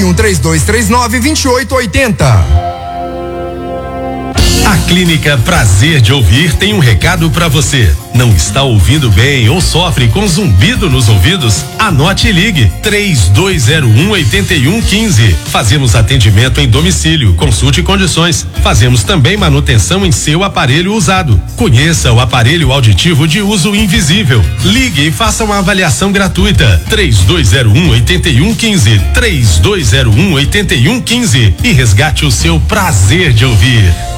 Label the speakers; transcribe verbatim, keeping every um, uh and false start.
Speaker 1: um três dois três nove dois oito oito zero.
Speaker 2: A Clínica Prazer de Ouvir tem um recado para você. Não está ouvindo bem ou sofre com zumbido nos ouvidos? Anote e ligue três dois zero um oito um um cinco. Fazemos atendimento em domicílio, consulte condições. Fazemos também manutenção em seu aparelho usado. Conheça o aparelho auditivo de uso invisível. Ligue e faça uma avaliação gratuita. três dois zero um oito um um cinco. três dois zero um oito um um cinco e resgate o seu prazer de ouvir.